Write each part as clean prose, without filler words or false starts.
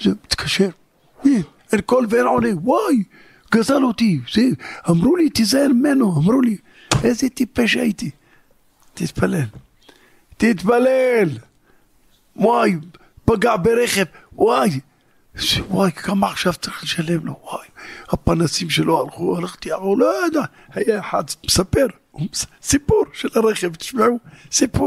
זה מתקשר, אין קול ואין עונה, וואי, גזל אותי, זה, אמרו לי תיזהר ממנו, אמרו לי, איזה טיפש הייתי, תתפלל, וואי, פגע ברכב, וואי, כמה עכשיו צריך לשלם לו, וואי, הפנסים שלו הלכתי, הוא לא יודע, היה אחד מספר, סיפור של הרכב, תשמעו, סיפור.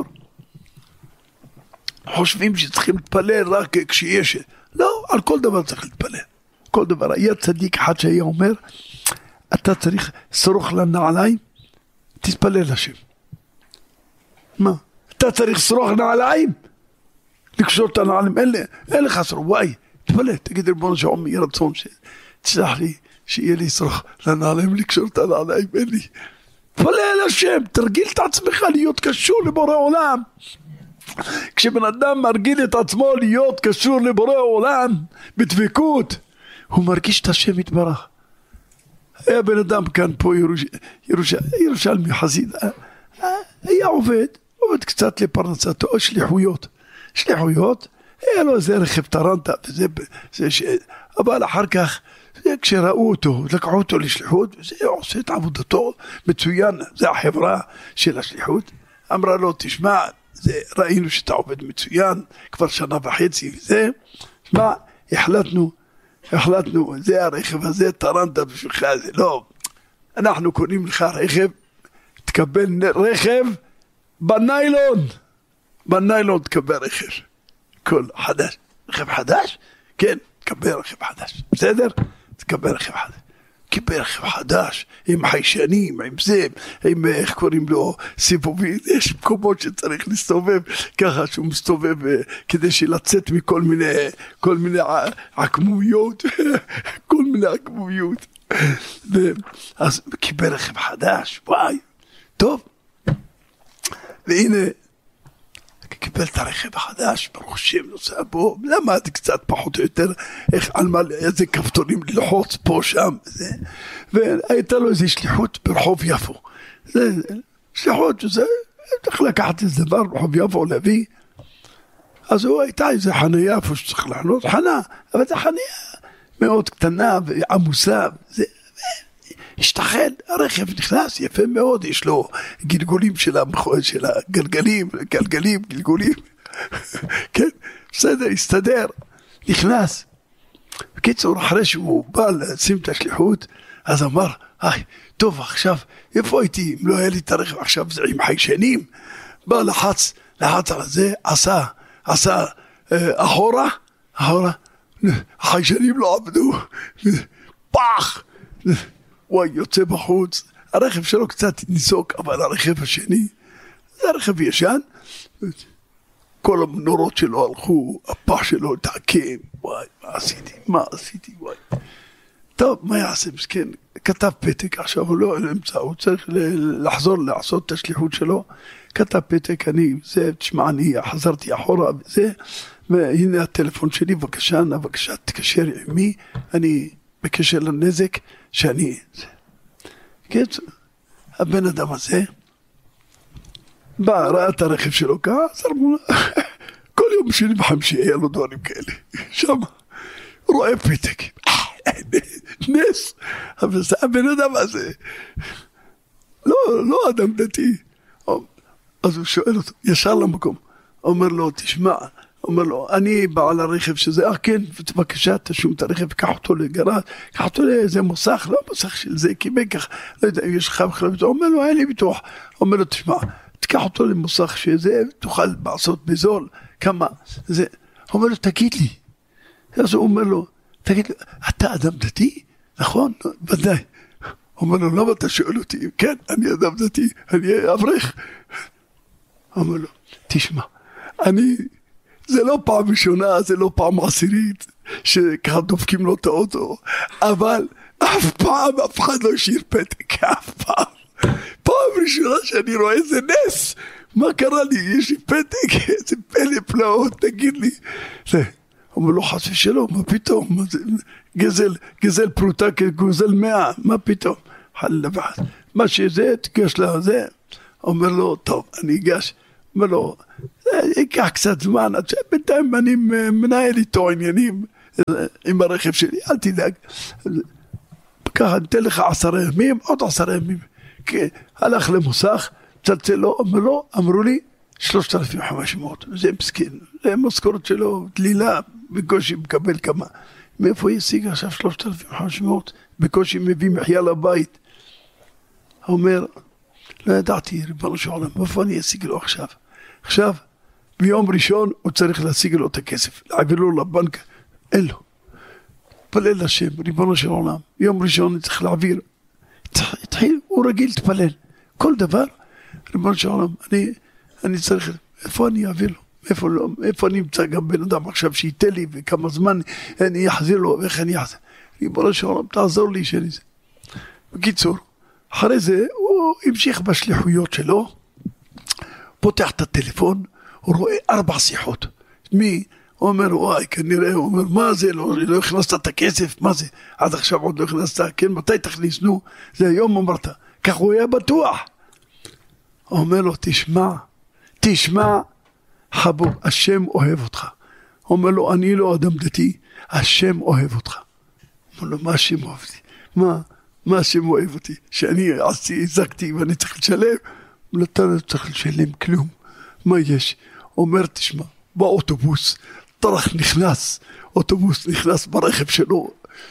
חושבים שצריכים להתפלל רק כשיש, לא, על כל דבר צריך להתפלל, כל דבר. היה צדיק אחד שהיה אומר, אתה צריך שרוך לנעליים, תתפלל לשם. מה? אתה צריך שרוך נעליים? לקשור את הנעליים, אין לך שרוך, וואי, תתפלל, תגיד ריבונו של עולם, יהיה רצון שתשלח לי, שיהיה לי שרוך לנעליים, לקשור את הנעליים, אין לי. תתפלל לשם, תרגיל את עצמך להיות קשור לבורא עולם. כשבן אדם מרגיל את עצמו להיות קשור לבורא עולם בדבקות, הוא מרגיש את השם יתברך. היה בן אדם כאן פה ירושלמי חסיד, היה עובד קצת לפרנסתו, שליחויות, היה לו איזה רכב טרנטה, אבל אחר כך כשראו אותו, לקחו אותו לשליחות, וזה עושה את עבודתו מצוין, זה החברה של השליחות, אמרה לו תשמע, ראינו שאתה עובד מצוין, כבר 1.5 שנה וזה, שמע, החלטנו, זה הרכב הזה, טרנטה בשבילך, זה לא, אנחנו קונים לך רכב, תקבל רכב בניילון תקבל רכב, כל חדש, רכב חדש? כן, תקבל רכב חדש, בסדר? תקבל רכב חדש. קיבל רכב חדש, עם חיישנים, עם זה, עם איך קוראים לו, סיבובים, יש מקומות שצריך להסתובב, ככה שהוא מסתובב כדי שלצאת מכל מיני עקמומיות, כל מיני עקמומיות. אז קיבל רכב חדש, וואי, טוב. והנה, קיבל את הרכב החדש, ברוך השם נוסע בו, למד קצת פחות או יותר, איזה כפתורים ללחוץ פה, שם, זה, והייתה לו איזו שליחות ברחוב יפו. שליחות, צריך לקחת איזה דבר ברחוב יפו להביא, אז הוא הייתה איזה חניה איפה שצריך לעלות, אבל זה חניה מאוד קטנה ועמוסה, זה, השתחל, הרכב נכנס יפה מאוד, יש לו גלגולים של הגלגלים, גלגולים, כן, בסדר, הסתדר, נכנס. בקיצור, אחרי שהוא בא לשים את השליחות, אז אמר, טוב, עכשיו, איפה הייתי? אם לא היה לי את הרכב, עכשיו זה עם חיישנים, בא לחץ על זה, עשה אחורה, החיישנים לא עבדו, פח, וואי, יוצא בחוץ, הרכב שלו קצת ניסוק, אבל הרכב השני, זה הרכב ישן, כל המנורות שלו הלכו, הפח שלו התעקם, וואי, מה עשיתי, וואי. טוב, מה יעשה, מסכן, כתב פתק, עכשיו הוא לא נמצא, הוא צריך לחזור לעשות את השליחות שלו, כתב פתק, תשמע, אני חזרתי אחורה, וזה, והנה הטלפון שלי, בבקשה, תקשר עמי, אני בקשר לנזק, שאני, קיצור, הבן אדם הזה, בא, ראה את הרכב שלו ככה, כל יום שני וחמישי היה לו דברים כאלה, שם, רואה פתק, נס, אבל זה הבן אדם הזה, לא אדם דתי, אז הוא שואל אותו, ישר למקום, אומר לו, תשמע, אומר לו, אני בעל הרכב שזה, כן, בבקשה, תשום את הרכב, קח אותו לגרז, קח אותו לאיזה מוסך, לא מוסך של זה, כי בכך, לא יודע, יש לך בכלל, אומר לו, אין לי ביטוח, אומר לו, תשמע, תקח אותו למוסך שזה, תוכל לעשות בזול, כמה, זה, אומר לו, תגיד לי, אז הוא אומר לו, תגיד לי, אתה אדם דתי? נכון? ודאי. אומר לו, למה אתה שואל אותי? כן, אני אדם דתי, אני אברך. אומר לו, תשמע, זה לא פעם ראשונה, זה לא פעם עשירית, שככה דופקים לו את האוטו, אבל אף אחד לא השאיר פתק, אף פעם. פעם ראשונה שאני רואה איזה נס, מה קרה לי? יש לי פתק, איזה פלא פלאות, תגיד לי. אומר לו, חס ושלום, מה פתאום? גזל פרוטה כגוזל 100, מה פתאום? מה שזה, תגש לזה. אומר לו, טוב, אני אגש. אומר לו, ייקח קצת זמן, בינתיים אני מנהל איתו עניינים, עם הרכב שלי, אל תדאג. ככה, ניתן לך 10 ימים, עוד 10 ימים. כי הלך למוסך, צלצל לו, אמרו לי, 3,500. זה מסכן, זה משכורת שלו, דלילה, בקושי מקבל כמה. מאיפה ישיג עכשיו 3,500? בקושי מביא מחיה לבית. אומר, לא ידעתי, ריבונו של עולם, מאיפה אני אשיג לו עכשיו? עכשיו, ביום ראשון הוא צריך להשיג לו את הכסף, להעביר לו לבנק, אין לו. תפלל לשם, ריבונו של עולם, יום ראשון אני צריך להעביר. התחיל, הוא רגיל להתפלל. כל דבר, ריבונו של עולם, אני צריך, איפה אני אעביר לו? איפה אני אמצא גם בן אדם עכשיו שייתן לי וכמה זמן אני אחזיר לו ואיך אני אחזיר. ריבונו של עולם, תעזור לי שאני זה. בקיצור, אחרי זה הוא המשיך בשליחויות שלו, פותח את הטלפון, הוא רואה 4 שיחות. מי? הוא אומר, וואי, כנראה, הוא אומר, מה זה? לא הכנסת את הכסף? מה זה? עד עכשיו עוד לא הכנסת, כן, מתי תכניס? נו, זה היום אמרת. כך הוא היה בטוח. הוא אומר לו, תשמע, חבוב, השם אוהב אותך. הוא אומר לו, אני לא אדם דתי, השם אוהב אותך. הוא אומר לו, מה השם אוהב אותי? מה השם אוהב אותי? שאני הזקתי ואני צריך לשלם? אתה לא צריך לשלם כלום. מה יש? אומר, תשמע, באוטובוס, אוטובוס נכנס ברכב שלו,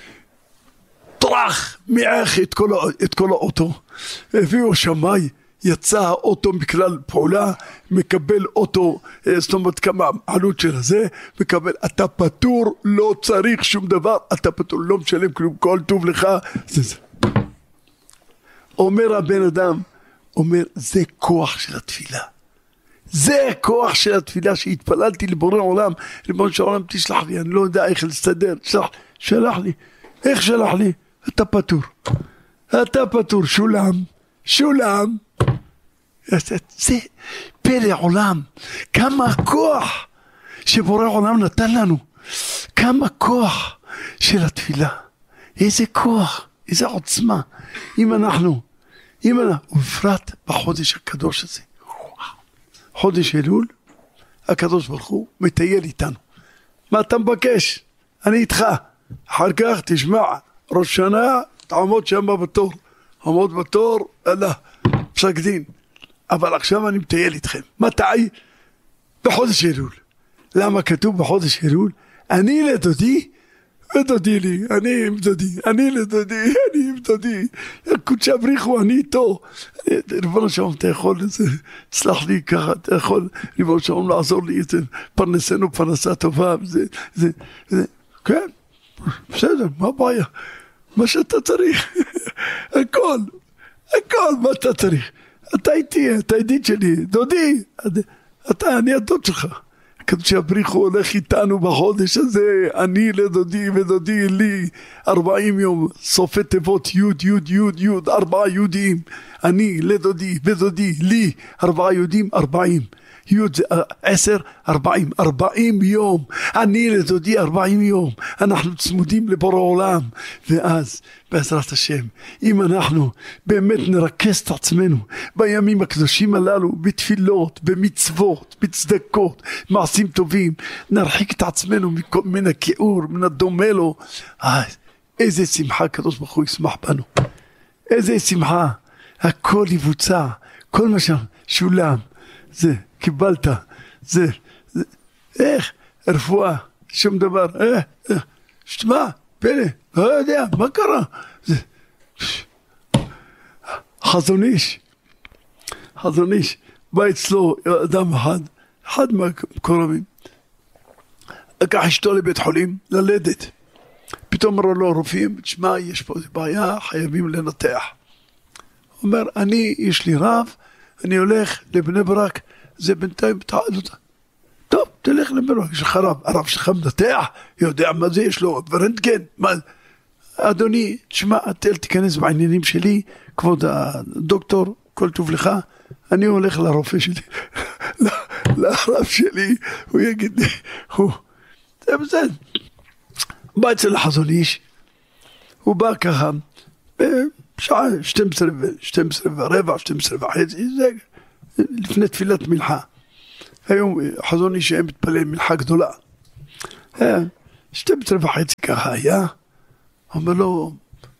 טרח, מיעך את כל האוטו, הביאו שמאי, יצא האוטו מכלל פעולה, מקבל אוטו, זאת אומרת כמה עלות של זה, מקבל, אתה פטור, לא צריך שום דבר, אתה פטור, לא משלם כלום, כל טוב לך, זה. אומר הבן אדם, זה כוח של התפילה. זה כוח של התפילה שהתפללתי לבורא עולם, ריבונו של עולם תשלח לי, אני לא יודע איך להסתדר, שלח לי, איך שלח לי? אתה פטור, שולם. זה פלא עולם, כמה כוח שבורא עולם נתן לנו, כמה כוח של התפילה, איזה כוח, איזה עוצמה, אם אנחנו, ובפרט בחודש הקדוש הזה, חודש אלול, הקדוש ברוך הוא מטייל איתנו. מה אתה מבקש? אני איתך. אחר כך תשמע, ראש שנה, תעמוד שם בתור. עמוד בתור, פסק דין. אבל עכשיו אני מטייל איתכם. מתי? בחודש אלול. למה כתוב בחודש אלול? אני לדודי, ודודי לי, אני עם דודי. קודשא בריחו, אני איתו. ריבונו של עולם, אתה יכול, תסלח לי ככה, אתה יכול, ריבונו של עולם, לעזור לי, פרנסנו פרנסה טובה, כן, בסדר, מה הבעיה? מה שאתה צריך, הכל, מה אתה צריך. אתה איתי, אתה ידיד שלי, דודי, אני הדוד שלך. קדושי הבריחו הולך איתנו בחודש הזה, אני לדודי ודודי לי, 40 יום, סופי תיבות י' 4 יהודים, אני לדודי ודודי לי, 4 יהודים, 40, י' 10, 40 יום, אני לדודי 40 יום, אנחנו צמודים לבורא עולם, ואז בעזרת השם, אם אנחנו באמת נרכז את עצמנו בימים הקדושים הללו, בתפילות, במצוות, בצדקות, מעשים טובים, נרחיק את עצמנו מן הכיעור, מן הדומה לו, איזה שמחה הקדוש ברוך הוא ישמח בנו, איזה שמחה, הכל יבוצע, כל מה שולם, זה קיבלת, זה איך, רפואה, שום דבר, שתמה, פלא, לא יודע, מה קרה? חזון איש, בא אצלו אדם אחד מהקורבים, לקח אשתו לבית חולים, ללדת, פתאום אמרו לו רופאים, תשמע, יש פה בעיה, חייבים לנתח. הוא אומר, יש לי רב, אני הולך לבני ברק, זה בינתיים תעדות. טוב, תלך לבני ברק, יש לך רב, הרב שלך מנתח, יודע מה זה, יש לו רנטגן, אדוני, תשמע, תיכנס בעניינים שלי, כבוד הדוקטור, כל טוב לך, אני הולך לרופא שלי, לרב שלי, הוא יגיד לי, זה בסדר. בא אצל החזון איש, הוא בא ככה, בשעה 12 ורבע, 12 וחצי, זה לפני תפילת מלחה. היום חזון איש היה מתפלל מלחה גדולה. 12:30 ככה היה, אומר לו,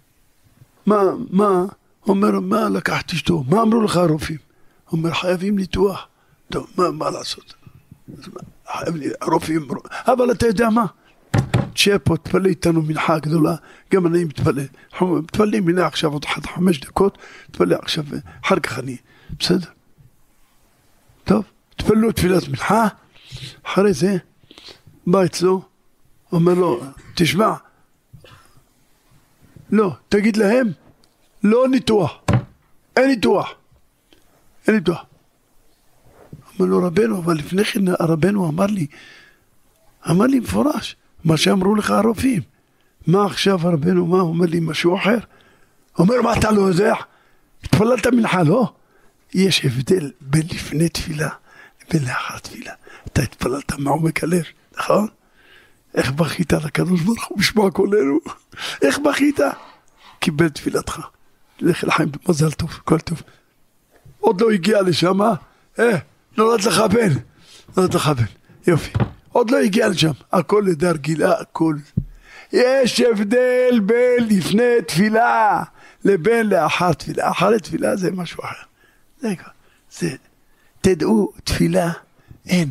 מה? אומר, מה לקחת אשתו? מה אמרו לך הרופאים? אומר, חייבים ניתוח. טוב, מה לעשות? הרופאים, אבל אתה יודע מה? תשאר פה, תפלא איתנו מנחה גדולה, גם אני מתפלא. אנחנו מתפלאים מנה עכשיו עוד 5 דקות, תפלא עכשיו, אחר כך אני, בסדר? טוב, תפלו תפילת מנחה, אחרי זה, בא אצלו, אומר לו, תשמע, לא, תגיד להם, לא ניתוח, אין ניתוח. אומר לו רבנו, אבל לפני כן הרבנו אמר לי מפורש, מה שאמרו לך הרופאים. מה עכשיו הרבנו, מה? אומר לי משהו אחר. אומר, מה אתה לא יודע? התפללת מנחה, לא? יש הבדל בין לפני תפילה לבין לאחר תפילה. אתה התפללת מעומק הלב, נכון? איך בכית לקדוש ברוך הוא בשמע קולנו? איך בכית? קיבל תפילתך. לך לחיים במזל טוב, כל טוב. עוד לא הגיע לשם, נולד לך בן. יופי. עוד לא הגיע לשם. הכל לדר גילה, הכל. יש הבדל בין לפני תפילה לבין לאחר תפילה. אחרי תפילה זה משהו אחר. זה, תדעו, תפילה אין.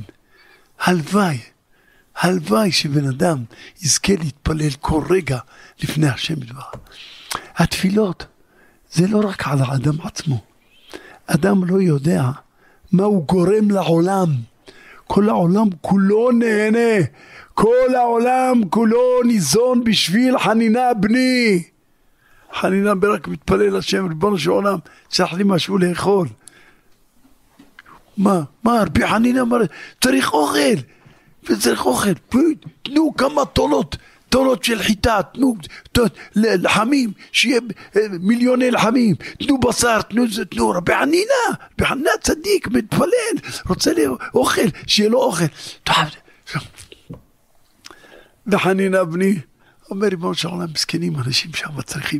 הלוואי שבן אדם יזכה להתפלל כל רגע לפני השם יתברך. התפילות זה לא רק על האדם עצמו. אדם לא יודע מה הוא גורם לעולם. כל העולם כולו נהנה. כל העולם כולו ניזון בשביל חנינה בני. חנינה ברק מתפלל השם, ריבונו של עולם, צריך לי משהו לאכול. מה רבי חנינה אמר, צריך אוכל. תנו כמה טונות של חיטה, תנו לחמים, שיהיה מיליוני לחמים, תנו בשר, תנו רבי חנינה צדיק, מתפלל, רוצה לאוכל, שיהיה לו אוכל. וחנינה בני, אומר ריבונו של עולם, מסכנים אנשים שם צריכים.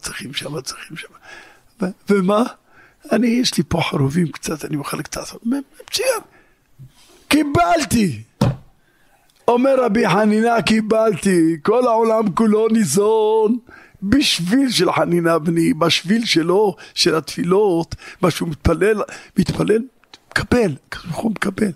ומה? יש לי פה חרובים קצת, אני אוכל קצת, מצוין, קיבלתי. אומר רבי חנינה, קיבלתי, כל העולם כולו ניזון בשביל של חנינה בני, בשביל שלו, של התפילות, מה שהוא מתפלל, מקבל.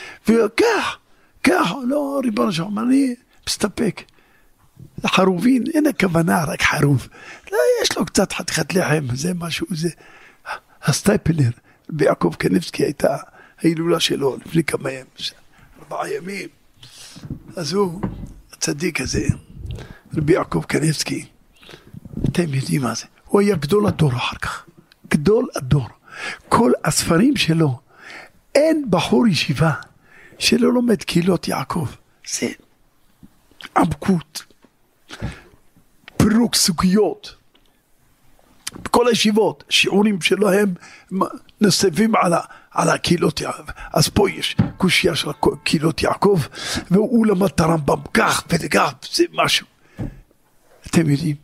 וכך, לא ריבונו של עולם, אני מסתפק. חרובין, אין הכוונה רק חרוב. לא, יש לו קצת חתיכת לחם, זה משהו, זה. הסטייפלר, ביעקב קניבסקי הייתה ההילולה שלו לפני כמה ימים, 4 ימים. אז הוא, הצדיק הזה, רבי יעקב קניבסקי, אתם יודעים מה זה? הוא היה גדול הדור אחר כך. גדול הדור. כל הספרים שלו, אין בחור ישיבה שלא לומד קהילות יעקב. זה עמקות, פירוק סוגיות. בכל הישיבות, שיעורים שלהם נסבים על הקהילות יעקב. אז פה יש קושיה של קהילות יעקב, והוא למד את הרמב"ם כך וכך, זה משהו. אתם יודעים,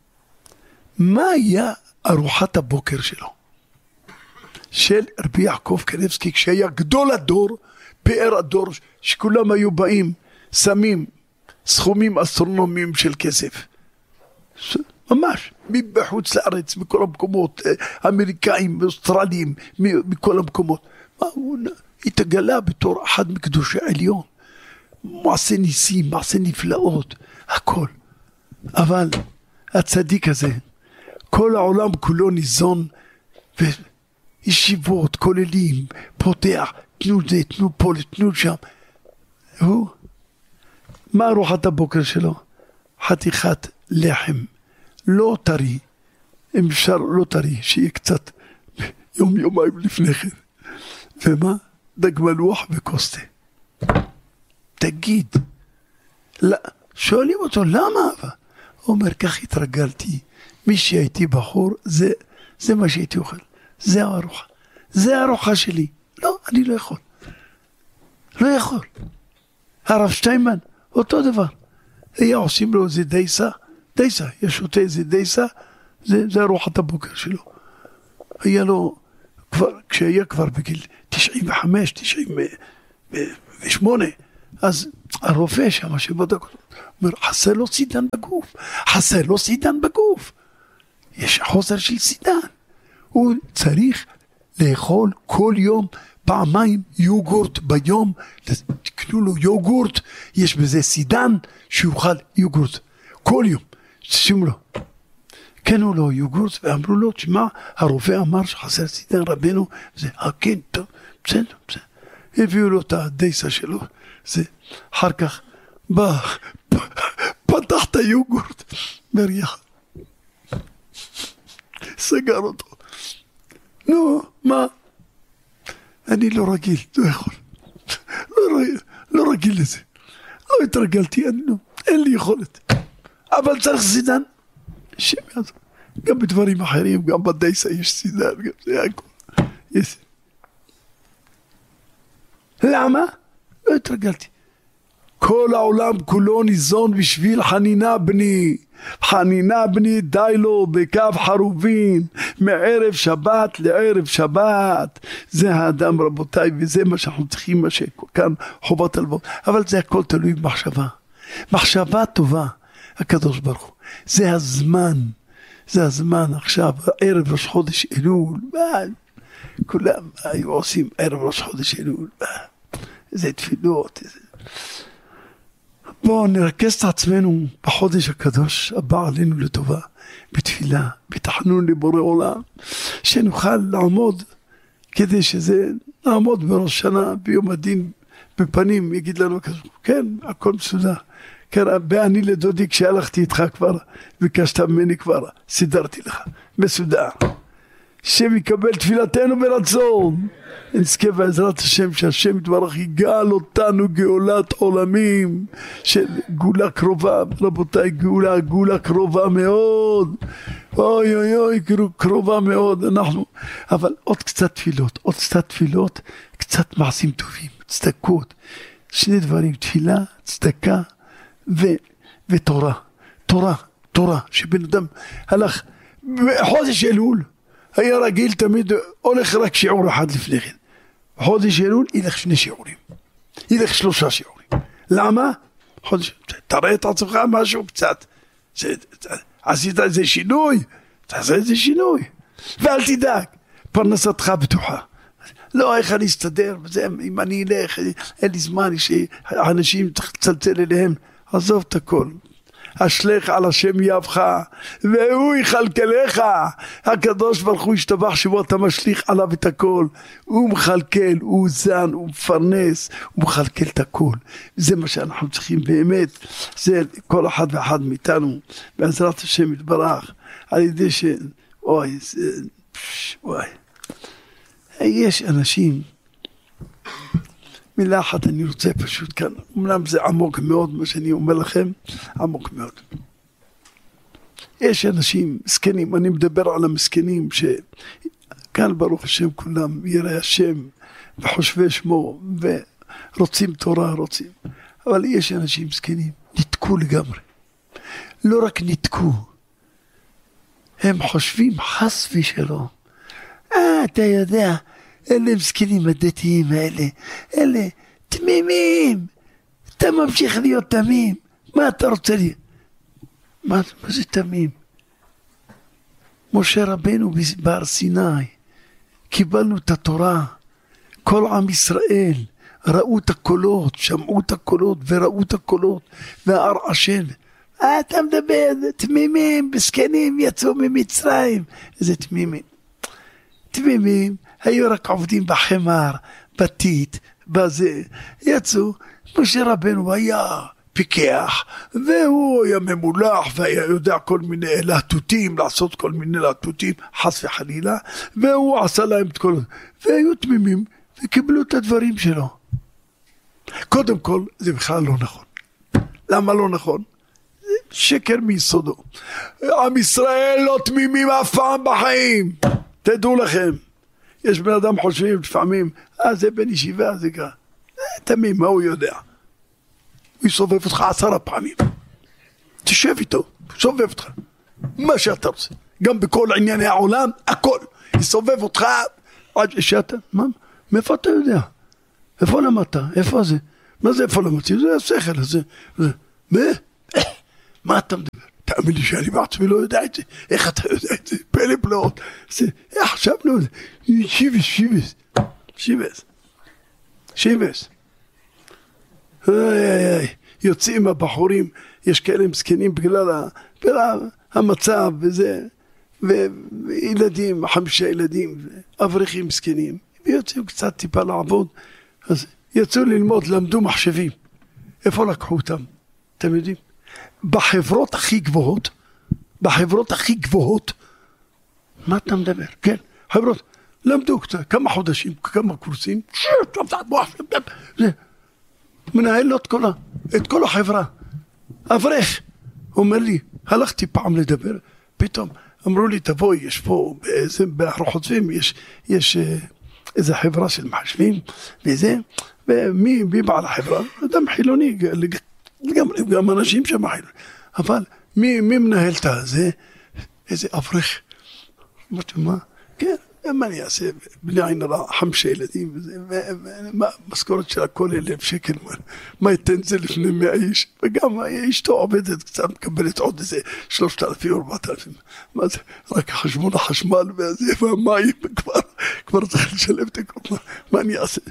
מה היה ארוחת הבוקר שלו? של רבי יעקב קניבסקי, כשהיה גדול הדור, פאר הדור, שכולם היו באים, שמים סכומים אסטרונומיים של כסף. ממש, מבחוץ לארץ, מכל המקומות, אמריקאים, אוסטרליים, מכל המקומות. הוא התגלה בתור אחד מקדושי העליון. מעשה ניסים, מעשה נפלאות, הכל. אבל הצדיק הזה, כל העולם כולו ניזון, וישיבות, כוללים, פותח, תנו זה, תנו פה, תנו שם. הוא, מה ארוחת הבוקר שלו? חתיכת לחם. לא טרי, אם אפשר לא טרי, שיהיה קצת יומיים לפני כן. ומה? דג מלוח וכוס תה. תגיד, שואלים אותו, למה? הוא אומר, כך התרגלתי, מי שהייתי בחור, זה מה שהייתי אוכל, זה הארוחה, זה הארוחה שלי. לא, אני לא יכול. לא יכול. הרב שטיינמן, אותו דבר. היה עושים לו איזה דייסה, יש שותה איזה דייסה, זה ארוחת הבוקר שלו. היה לו, כשהיה כבר בגיל 95, 98, אז הרופא שם שבדק אותו, אומר, חסר לו סידן בגוף, חסר לו סידן בגוף. יש חוסר של סידן. הוא צריך לאכול כל יום פעמיים יוגורט ביום, תקנו לו יוגורט, יש בזה סידן שיוכל יוגורט כל יום, שימו לו. קנו לו יוגורט ואמרו לו, תשמע, הרופא אמר שחסר סידן רבנו, זה, כן, טוב, בסדר, בסדר. הביאו לו את הדייסה שלו, זה, אחר כך בא, פתח את היוגורט, מריח, סגר אותו. נו, מה? אני לא רגיל, לא יכול. לא רגיל לזה. לא התרגלתי, אין לי יכולת. אבל צריך סידן. שם יעזור. גם בדברים אחרים, גם בדייסה יש סידן, גם זה הכל. יש. למה? לא התרגלתי. כל העולם כולו ניזון בשביל חנינה בני. חנינה בני די לו בקו חרובין מערב שבת לערב שבת. זה האדם רבותיי, וזה מה שאנחנו צריכים, מה שכאן חובת הלוות. אבל זה הכל תלוי במחשבה. מחשבה טובה, הקדוש ברוך הוא. זה הזמן. זה הזמן עכשיו, ערב ראש חודש אלול. כולם היו עושים ערב ראש חודש אלול. זה תפילות, זה... בואו נרכז את עצמנו בחודש הקדוש הבא עלינו לטובה, בתפילה, בתחנון לבורא עולם, שנוכל לעמוד כדי שזה נעמוד בראש שנה ביום הדין בפנים, יגיד לנו כזה, כן, הכל מסודר. כן, ואני לדודי כשהלכתי איתך כבר, ביקשת ממני כבר, סידרתי לך, מסודר. שם יקבל תפילתנו ברצון. נזכה בעזרת השם שהשם יתברך יגאל אותנו גאולת עולמים של גאולה קרובה. רבותיי, גאולה קרובה מאוד. אוי אוי אוי, קרובה מאוד. אנחנו, אבל עוד קצת תפילות, קצת מעשים טובים, צדקות. שני דברים, תפילה, צדקה ותורה. תורה, שבן אדם הלך בחודש אלול. היה רגיל תמיד הולך רק שיעור אחד לפני כן. חודש אלול ילך 2 שיעורים. ילך 3 שיעורים. למה? חודש, תראה את עצמך משהו קצת. עשית איזה שינוי? תעשה איזה שינוי. ואל תדאג, פרנסתך בטוחה. לא, איך אני אסתדר? אם אני אלך, אין לי זמן שאנשים צריך לצלצל אליהם. עזוב את הכל. אשלך על השם יבך והוא יכלכלך. הקדוש ברוך הוא ישתבח שבו אתה משליך עליו את הכל. הוא מחלקל, הוא זן, הוא מפרנס, הוא מחלקל את הכל. זה מה שאנחנו צריכים באמת. זה כל אחד ואחד מאיתנו בעזרת השם יתברך, על ידי וואי, יש אנשים, מילה אחת אני רוצה פשוט כאן, אמנם זה עמוק מאוד מה שאני אומר לכם, עמוק מאוד. יש אנשים מסכנים, אני מדבר על המסכנים שכאן ברוך השם כולם ירא השם וחושבי שמו ורוצים תורה, אבל יש אנשים מסכנים, נתקו לגמרי. לא רק נתקו, הם חושבים חס ושלום. אתה יודע, אלה מסכנים הדתיים האלה, אלה תמימים, אתה ממשיך להיות תמים, מה אתה רוצה לי? מה זה תמים? משה רבנו בהר סיני, קיבלנו את התורה, כל עם ישראל ראו את הקולות, שמעו את הקולות וראו את הקולות, והר עשן. אתה מדבר, תמימים, מסכנים, יצאו ממצרים, איזה תמימים, היו רק עובדים בחמר, בתית, בזה, יצאו, משה רבנו היה פיקח, והוא היה ממולח, והיה יודע כל מיני להטוטים, לעשות כל מיני להטוטים, חס וחלילה, והוא עשה להם את כל זה, והיו תמימים, וקיבלו את הדברים שלו. קודם כל, זה בכלל לא נכון. למה לא נכון? זה שקר מיסודו. עם ישראל לא תמימים אף פעם בחיים. תדעו לכם. יש בן אדם חושבים לפעמים, זה בן ישיבה, זה ככה. תמים, מה הוא יודע? הוא יסובב אותך 10 פעמים. תשב איתו, סובב אותך. מה שאתה רוצה. גם בכל ענייני העולם, הכל. יסובב אותך עד שאתה, מאיפה אתה יודע? איפה למדת? איפה זה? מה זה איפה למדתי? זה השכל הזה. מה אתה מדבר? תאמין לי שאני בעצמי לא יודע את זה. איך אתה יודע את זה? פלא פלאות. חשבנו את זה. שיבס. יוצאים הבחורים, יש כאלה מסכנים בגלל המצב וזה, וילדים, 5 ילדים, אברכים מסכנים, ויוצאים קצת טיפה לעבוד, אז יצאו ללמוד, למדו מחשבים. איפה לקחו אותם? אתם יודעים? בחברות הכי גבוהות, מה אתה מדבר? כן, חברות, למדו קצת, כמה חודשים, כמה קורסים, מנהל לו את כל החברה. אברך, אומר לי, הלכתי פעם לדבר, פתאום אמרו לי, תבואי, יש פה, בהר חוטבים, יש איזו חברה של מחשבים, וזה, ומי בעל החברה? אדם חילוני, גם אנשים שם חילוני, אבל מי מנהל את זה? איזה אברך. אמרתי, מה? כן, מה אני אעשה? בני עין רע, 5 ילדים, משכורת של הכל 1,000 שקל, מה ייתן זה לפני 100 איש? וגם אשתו עובדת קצת, מקבלת עוד איזה 3,000 או 4,000. מה זה? רק חשבון החשמל והמים, כבר צריך לשלם את הכל, מה אני אעשה?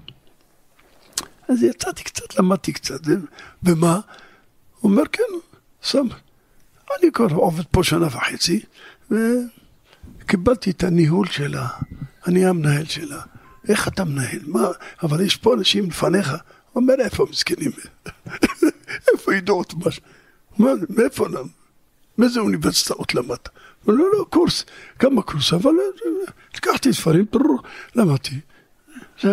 אז יצאתי קצת, למדתי קצת, ומה? הוא אומר, כן, שם, אני כבר עובד פה 1.5 שנה, קיבלתי את הניהול שלה, אני המנהל שלה. איך אתה מנהל? מה? אבל יש פה אנשים לפניך. הוא אומר, איפה מסכנים? איפה ידעו את משהו? מאיפה לנו? מאיזה אוניברסיטאות למדת? לא, קורס. כמה קורס? אבל לקחתי ספרים, למדתי. זהו.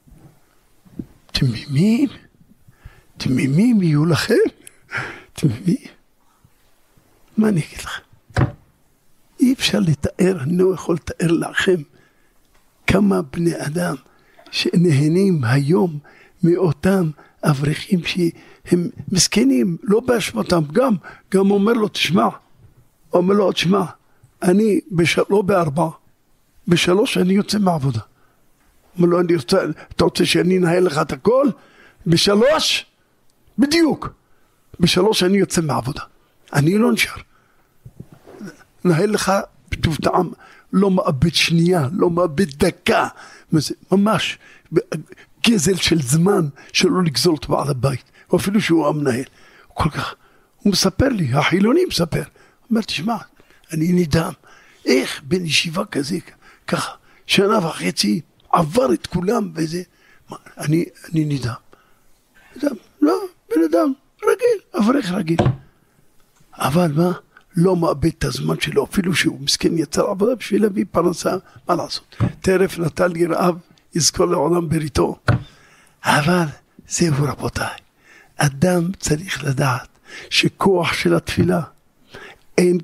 תמימים יהיו לכם? תמימים? מה אני אגיד לך? אי אפשר לתאר, אני לא יכול לתאר לכם כמה בני אדם שנהנים היום מאותם אברכים שהם מסכנים, לא באשמתם, גם אומר לו, תשמע, אני לא ב4, ב3 אני יוצא מהעבודה. אומר לו, אתה רוצה שאני אנהל לך את הכל? ב3, בדיוק, ב3 אני יוצא מהעבודה, אני לא נשאר. נהל לך בטוב טעם, לא מאבד שנייה, לא מאבד דקה, ממש גזל של זמן שלא לגזול אותו בעל הבית, או אפילו שהוא המנהל. כל כך, הוא מספר לי, החילוני מספר, הוא אומר, תשמע, אני נדהם, איך בן ישיבה כזה, ככה, 1.5 שנה עבר את כולם וזה, אני נדהם. לא, בן אדם רגיל, אברך רגיל. אבל מה? לא מאבד את הזמן שלו, אפילו שהוא מסכן יצר עבודה בשביל להביא פרנסה, מה לעשות? טרף נטל ירעב, יזכור לעולם בריתו. אבל זהו רבותיי, אדם צריך לדעת שכוח של התפילה אין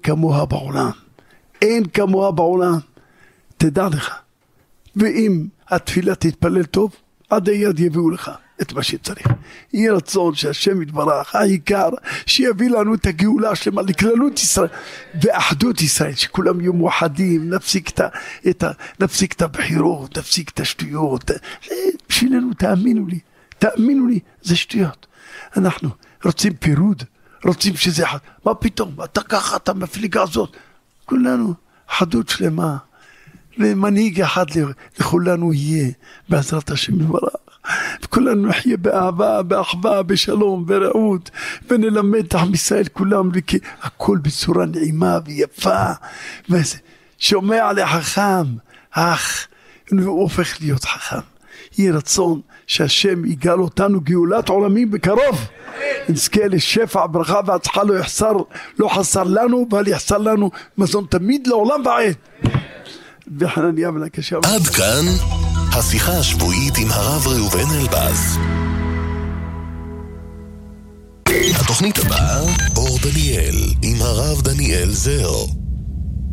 כמוה בעולם, תדע לך. ואם התפילה תתפלל טוב, עד היד יביאו לך את מה שצריך. יהיה רצון שהשם יתברך, העיקר שיביא לנו את הגאולה השלמה לכללות ישראל ואחדות ישראל, שכולם יהיו מואחדים, נפסיק את הבחירות, נפסיק את השטויות. בשבילנו, תאמינו לי, זה שטויות. אנחנו רוצים פירוד, רוצים שזה אחד. מה פתאום? אתה ככה, אתה מפליגה הזאת. כולנו אחדות שלמה, ומנהיג אחד לכולנו יהיה בעזרת השם יתברך. וכולנו נחיה באהבה, באחווה, בשלום, ברעות, ונלמד את עם ישראל כולם, הכל בצורה נעימה ויפה, ושומע לחכם, הוא הופך להיות חכם. יהיה רצון שהשם יגאל אותנו גאולת עולמים בקרוב, נזכה לשפע, ברכה והצלחה לא חסר לנו, אבל יחסר לנו מזון תמיד לעולם ועד. בחנניה ולקשה. עד כאן השיחה השבועית עם הרב ראובן אלבז. התוכנית הבאה, אור דניאל עם הרב דניאל זר.